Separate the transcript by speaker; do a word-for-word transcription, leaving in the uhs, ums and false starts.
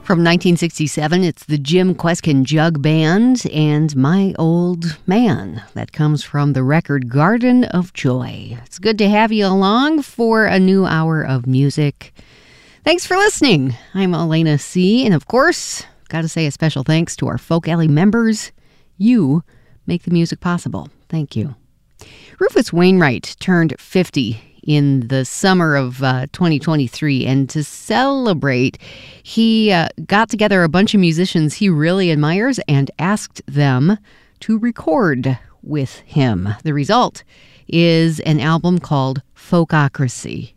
Speaker 1: From nineteen sixty-seven, it's the Jim Kweskin Jug Band and My Old Man. That comes from the record Garden of Joy. It's good to have you along for a new hour of music. Thanks for listening. I'm Elena C. And of course, got to say a special thanks to our Folk Alley members. You make the music possible. Thank you. Rufus Wainwright turned fifty in the summer of uh, twenty twenty-three, and to celebrate, he uh, got together a bunch of musicians he really admires and asked them to record with him. The result is an album called Folkocracy.